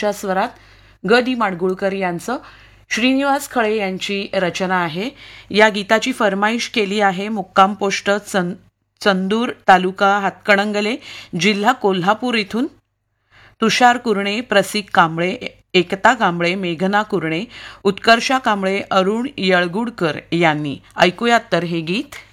सावंतच्या स्वरात ग दी माडगुळकर यांचं श्रीनिवास खळे यांची रचना आहे. या गीताची फरमाईश केली आहे मुक्काम पोस्ट चंदूर, तालुका हातकणंगले, जिल्हा कोल्हापूर इथून तुषार कुरणे, प्रसिक कांबळे, एकता कांबळे, मेघना कुरणे, उत्कर्षा कांबळे, अरुण येळगुडकर यांनी. ऐकूयात तर हे गीत.